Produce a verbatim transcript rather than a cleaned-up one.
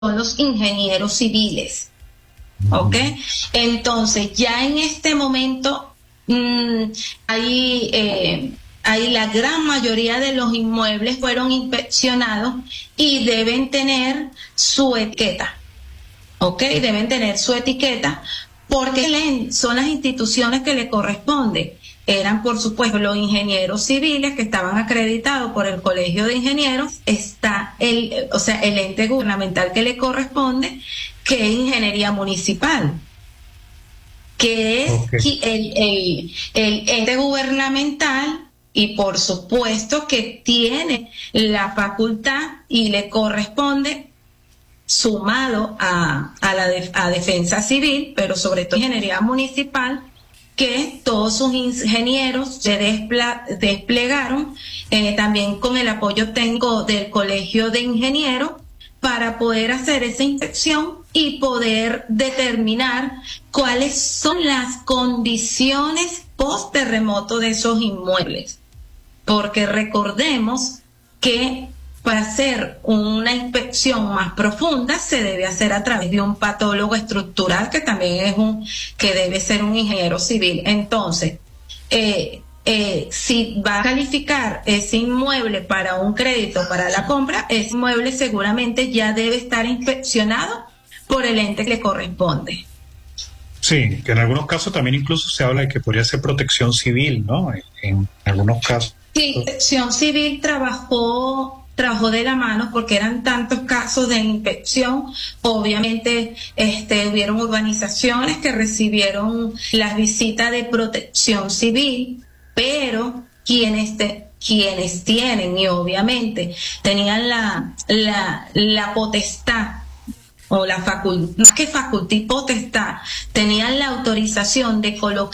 son los ingenieros civiles. ¿Ok? Entonces, ya en este momento, mmm, hay, eh, hay la gran mayoría de los inmuebles fueron inspeccionados y deben tener su etiqueta. ¿Ok? Deben tener su etiqueta porque son las instituciones que le corresponden. Eran, por supuesto, los ingenieros civiles que estaban acreditados por el Colegio de Ingenieros. Está el, o sea, el ente gubernamental que le corresponde, que es Ingeniería Municipal, que es okay. el, el, el ente gubernamental y, por supuesto, que tiene la facultad y le corresponde, sumado a, a la de, a defensa civil, pero sobre todo ingeniería municipal, que todos sus ingenieros se despla, desplegaron eh, también con el apoyo técnico del Colegio de Ingenieros para poder hacer esa inspección y poder determinar cuáles son las condiciones post terremoto de esos inmuebles, porque recordemos que para hacer una inspección más profunda se debe hacer a través de un patólogo estructural que también es un que debe ser un ingeniero civil. Entonces, eh, eh, si va a calificar ese inmueble para un crédito para la compra, ese inmueble seguramente ya debe estar inspeccionado por el ente que le corresponde. Sí, que en algunos casos también incluso se habla de que podría ser protección civil, ¿no? En, en algunos casos. Sí, protección civil trabajó trabajó de la mano porque eran tantos casos de inspección. Obviamente este, hubieron urbanizaciones que recibieron las visitas de protección civil, pero quienes, te, quienes tienen y obviamente tenían la, la, la potestad o la facultad, más que facultad y potestad, tenían la autorización de colocar